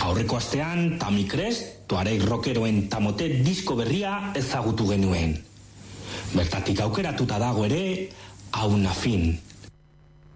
aurreko astean Tammy Crest, Tuareg rockeroen tamote disko berria ezagutu genuen. Bertatik aukeratuta dago ere, Auna Fin.